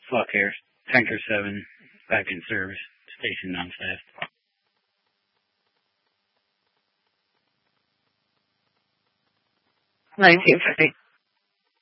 Flock here. Tanker 7, back in service. Station non-staffed. 1950.